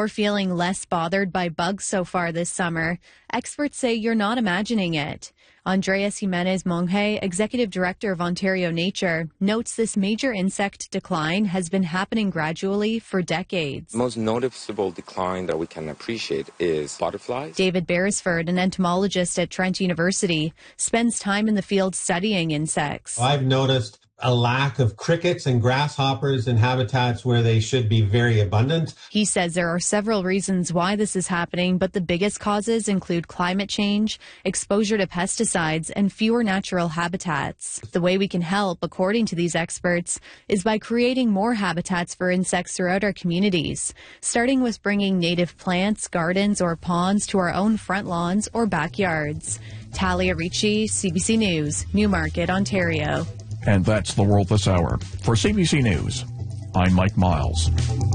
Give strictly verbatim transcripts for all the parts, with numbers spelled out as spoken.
you're feeling less bothered by bugs so far this summer, experts say you're not imagining it. Andreas Jimenez Monge, Executive Director of Ontario Nature, notes this major insect decline has been happening gradually for decades. The most noticeable decline that we can appreciate is butterflies. David Beresford, an entomologist at Trent University, spends time in the field studying insects. I've noticed a lack of crickets and grasshoppers in habitats where they should be very abundant. He says there are several reasons why this is happening, but the biggest causes include climate change, exposure to pesticides, and fewer natural habitats. The way we can help, according to these experts, is by creating more habitats for insects throughout our communities, starting with bringing native plants, gardens, or ponds to our own front lawns or backyards. Talia Ricci, C B C News, Newmarket, Ontario. And that's the world this hour. For C B C News, I'm Mike Miles.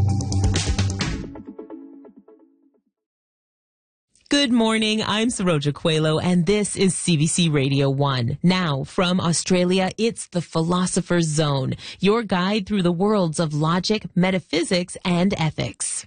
Good morning, I'm Saroja Coelho, and this is C B C Radio one. Now, from Australia, it's the Philosopher's Zone, your guide through the worlds of logic, metaphysics, and ethics.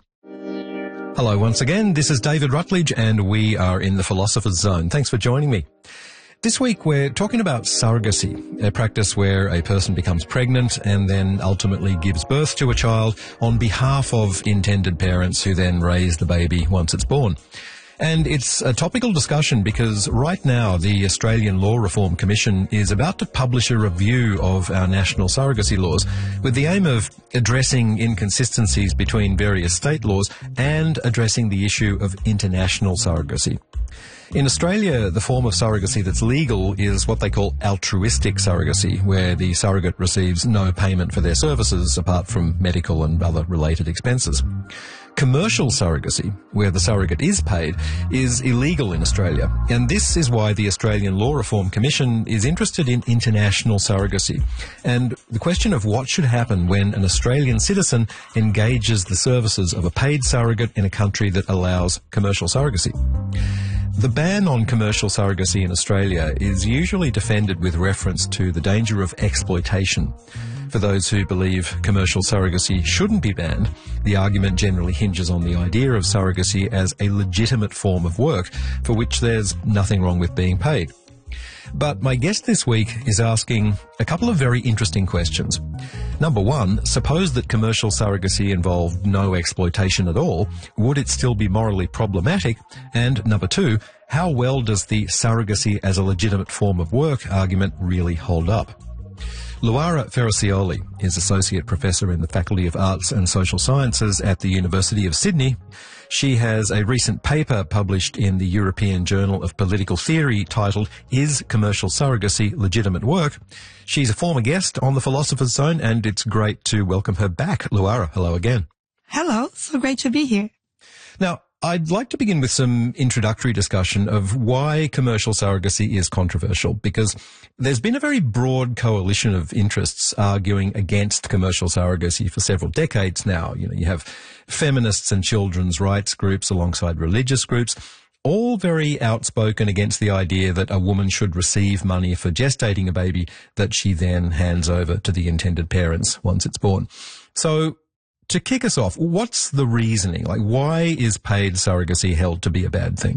Hello once again, this is David Rutledge, and we are in the Philosopher's Zone. Thanks for joining me. This week we're talking about surrogacy, a practice where a person becomes pregnant and then ultimately gives birth to a child on behalf of intended parents who then raise the baby once it's born. And it's a topical discussion because right now the Australian Law Reform Commission is about to publish a review of our national surrogacy laws with the aim of addressing inconsistencies between various state laws and addressing the issue of international surrogacy. In Australia, the form of surrogacy that's legal is what they call altruistic surrogacy, where the surrogate receives no payment for their services apart from medical and other related expenses. Commercial surrogacy, where the surrogate is paid, is illegal in Australia, and this is why the Australian Law Reform Commission is interested in international surrogacy and the question of what should happen when an Australian citizen engages the services of a paid surrogate in a country that allows commercial surrogacy. The ban on commercial surrogacy in Australia is usually defended with reference to the danger of exploitation. For those who believe commercial surrogacy shouldn't be banned, the argument generally hinges on the idea of surrogacy as a legitimate form of work for which there's nothing wrong with being paid. But my guest this week is asking a couple of very interesting questions. Number one, suppose that commercial surrogacy involved no exploitation at all, would it still be morally problematic? And number two, how well does the surrogacy as a legitimate form of work argument really hold up? Luara Ferracioli is Associate Professor in the Faculty of Arts and Social Sciences at the University of Sydney. She has a recent paper published in the European Journal of Political Theory titled, Is Commercial Surrogacy Legitimate Work? She's a former guest on the Philosopher's Zone, and it's great to welcome her back. Luara, hello again. Hello, so great to be here. Now, I'd like to begin with some introductory discussion of why commercial surrogacy is controversial, because there's been a very broad coalition of interests arguing against commercial surrogacy for several decades now. You know, you have feminists and children's rights groups alongside religious groups, all very outspoken against the idea that a woman should receive money for gestating a baby that she then hands over to the intended parents once it's born. So, to kick us off, what's the reasoning? Like, why is paid surrogacy held to be a bad thing?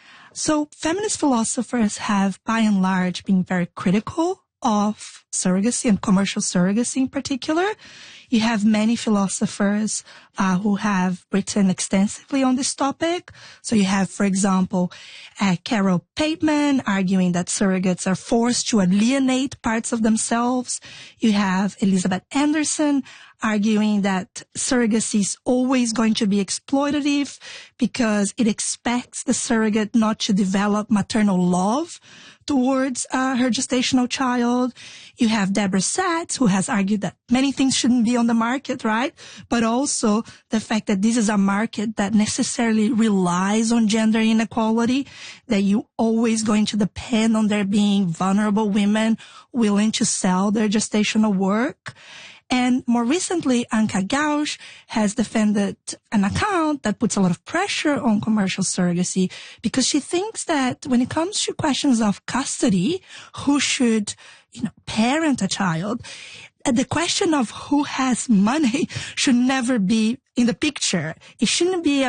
So feminist philosophers have, by and large, been very critical of surrogacy and commercial surrogacy in particular. You have many philosophers uh, who have written extensively on this topic. So you have, for example, uh, Carol Pateman arguing that surrogates are forced to alienate parts of themselves. You have Elizabeth Anderson arguing that surrogacy is always going to be exploitative because it expects the surrogate not to develop maternal love towards uh, her gestational child. You have Deborah Satz, who has argued that many things shouldn't be on the market, right? But also the fact that this is a market that necessarily relies on gender inequality, that you always going to depend on there being vulnerable women willing to sell their gestational work. And more recently, Anka Gauch has defended an account that puts a lot of pressure on commercial surrogacy because she thinks that when it comes to questions of custody, who should, you know, parent a child, the question of who has money should never be in the picture. It shouldn't be